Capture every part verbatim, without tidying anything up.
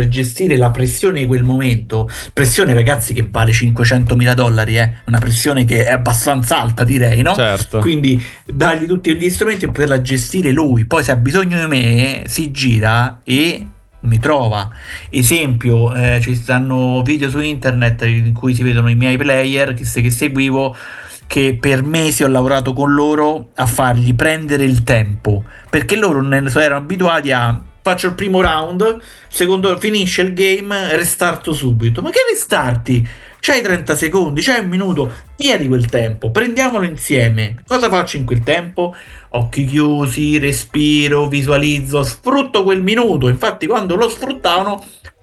per gestire la pressione di quel momento, pressione ragazzi che vale cinquecentomila dollari, eh? Una pressione che è abbastanza alta direi, no? Certo. Quindi dargli tutti gli strumenti per la gestire lui, poi se ha bisogno di me si gira e mi trova. Esempio, eh, ci stanno video su internet in cui si vedono i miei player che, se- che seguivo, che per mesi ho lavorato con loro a fargli prendere il tempo, perché loro non erano abituati a faccio il primo round, secondo finisce il game, restarto subito. Ma che restarti? C'hai trenta secondi, c'hai un minuto, via di quel tempo, prendiamolo insieme. Cosa faccio in quel tempo? Occhi chiusi, respiro, visualizzo, sfrutto quel minuto. Infatti quando lo sfruttavano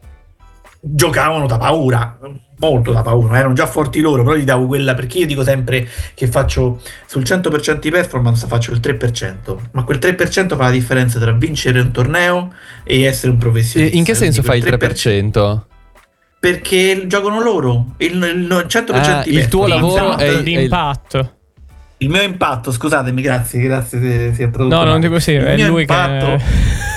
giocavano da paura, molto da paura, erano già forti loro, però gli davo quella, perché io dico sempre che faccio sul cento per cento di performance faccio il tre per cento, ma quel tre per cento fa la differenza tra vincere un torneo e essere un professionista. In che senso Quindi fai il quel tre per cento? Perché giocano loro, il, il cento per cento Ah, di il tuo performance. lavoro è, di è il- impatto. Il mio impatto, scusatemi, grazie, grazie se si è tradotto No, non male. dico sì, Il è mio lui impatto, che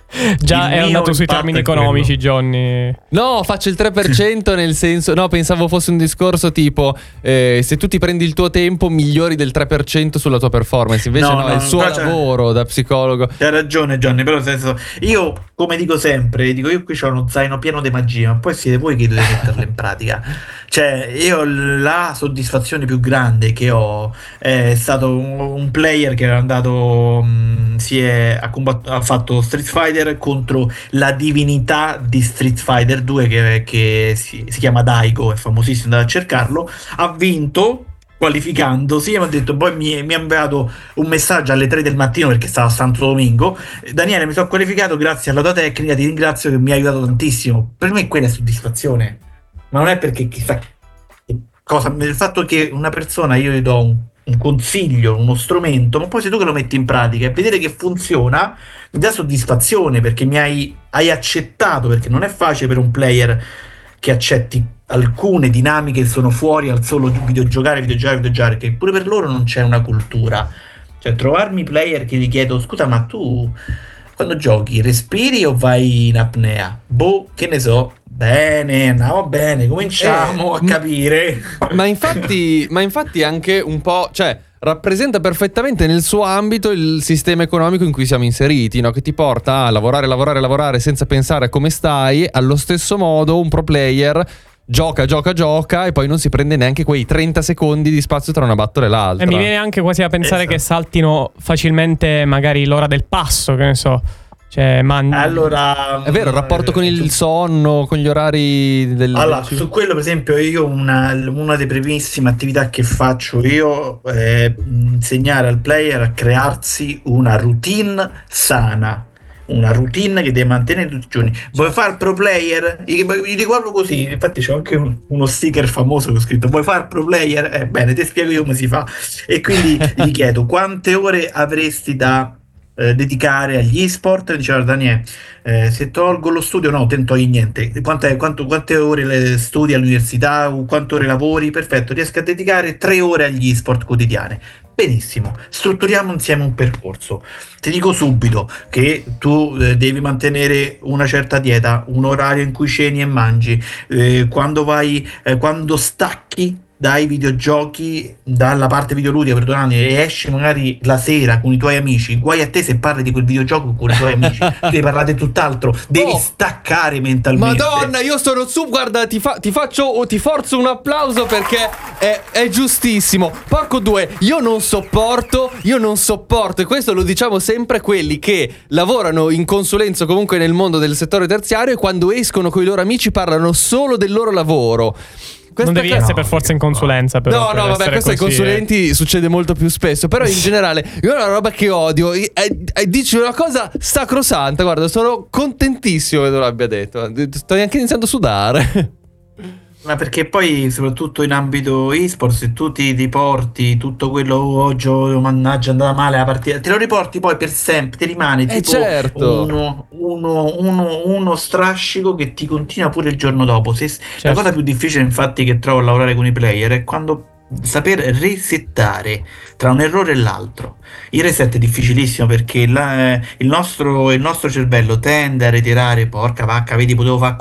già il è mio andato sui impatto termini è quello. economici, Johnny. No, faccio il tre per cento nel senso... No, pensavo fosse un discorso tipo eh, se tu ti prendi il tuo tempo migliori del tre per cento sulla tua performance. Invece no, No, è no, il suo però c'è- lavoro da psicologo. Hai ragione Johnny, però nel senso, io come dico sempre, dico io qui ho uno zaino pieno di magia, ma poi siete voi che dovete metterla in pratica. Cioè io la soddisfazione più grande che ho è stato un, un player che era andato, mh, si è, ha, combattuto, ha fatto Street Fighter contro la divinità di Street Fighter due che, che si, si chiama Daigo, è famosissimo, andate a cercarlo, ha vinto qualificandosi e mi ha detto, poi mi, mi ha inviato un messaggio alle tre del mattino perché stava a Santo Domingo: Daniele, mi sono qualificato grazie alla tua tecnica, ti ringrazio che mi hai aiutato tantissimo. Per me quella è soddisfazione, ma non è perché chissà che cosa, il fatto che una persona, io gli do un, un consiglio, uno strumento, ma poi sei tu che lo metti in pratica e vedere che funziona mi dà soddisfazione, perché mi hai, hai accettato, perché non è facile per un player che accetti alcune dinamiche che sono fuori al solo videogiocare, videogiocare, videogiocare, che pure per loro non c'è una cultura. Cioè trovarmi player che gli chiedo, scusa, ma tu quando giochi respiri o vai in apnea? Boh, che ne so. Bene, andiamo bene, cominciamo Eh, a capire. Ma infatti, ma infatti anche un po', cioè, rappresenta perfettamente nel suo ambito il sistema economico in cui siamo inseriti, no? Che ti porta a lavorare, lavorare, lavorare senza pensare a come stai. Allo stesso modo un pro player gioca, gioca, gioca e poi non si prende neanche quei trenta secondi di spazio tra una battola e l'altra. E mi viene anche quasi a pensare Esatto. che saltino facilmente magari l'ora del passo, che ne so. Cioè, man- Allora, È vero, il rapporto con il sonno, con gli orari del... Allora, del- su quello per esempio io una, una delle primissime attività che faccio io è insegnare al player a crearsi una routine sana, una routine che deve mantenere tutti i giorni. Vuoi fare pro player? Gli gli dico proprio così, infatti c'è anche un- uno sticker famoso che ho scritto vuoi fare pro player? Eh, bene, ti spiego io come si fa. E quindi gli chiedo quante ore avresti da eh, dedicare agli e-sport. E diceva Daniele, eh, se tolgo lo studio, no, te non togli niente. Quante, quanto, quante ore le studi all'università, o quante ore lavori? Perfetto, riesco a dedicare tre ore agli e-sport quotidiane. Benissimo, strutturiamo insieme un percorso. Ti dico subito che tu eh, devi mantenere una certa dieta, un orario in cui ceni e mangi, eh, quando vai, eh, quando stacchi dai videogiochi, dalla parte videoludica, perdonami, e esci magari la sera con i tuoi amici, guai a te se parli di quel videogioco con i tuoi amici, devi parlare di tutt'altro, devi Oh. staccare mentalmente. Madonna, io sono su, guarda, ti, fa- ti faccio, o ti forzo un applauso perché è, è giustissimo. Porco due, io non sopporto, io non sopporto, e questo lo diciamo sempre quelli che lavorano in consulenza o comunque nel mondo del settore terziario e quando escono con i loro amici parlano solo del loro lavoro. Questa non devi ca- essere per forza in consulenza, però. No, per no, vabbè, essere questo ai così, consulenti succede molto più spesso. Però in generale, io ho una roba che odio. E, e- e dici una cosa sacrosanta. Guarda, sono contentissimo che tu l'abbia detto. Sto neanche iniziando a sudare. Ma perché poi, soprattutto in ambito e-sport, se tu ti riporti tutto quello, oggi, oh, mannaggia, è andata male la partita, te lo riporti poi per sempre, ti rimane Eh, tipo certo. uno, uno, uno, uno strascico che ti continua pure il giorno dopo. Se- La Certo. cosa più difficile, infatti, che trovo a lavorare con i player è quando saper resettare tra un errore e l'altro. Il reset è difficilissimo perché la- eh, il nostro, il nostro cervello tende a ritirare, porca vacca, vedi, potevo fare